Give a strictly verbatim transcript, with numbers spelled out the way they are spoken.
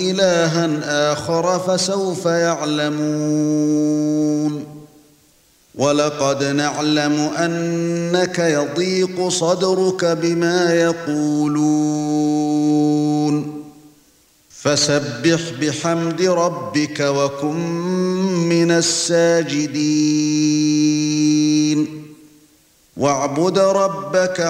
إِلَٰهًا آخَرَ فَسَوْفَ يَعْلَمُونَ وَلَقَدْ نَعْلَمُ أَنَّكَ يَضِيقُ صَدْرُكَ بِمَا يَقُولُونَ فَسَبِّحْ بِحَمْدِ رَبِّكَ وَكُن مِّنَ السَّاجِدِينَ وَاعْبُدْ رَبَّكَ